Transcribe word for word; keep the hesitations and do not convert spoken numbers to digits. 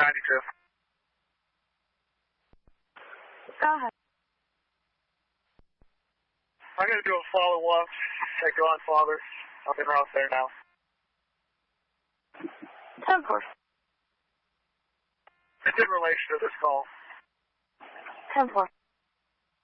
ninety-two. Go ahead. I'm going to do a follow-up. Take you on, Father. I'll get around there now. ten four. It's in relation to this call. ten four.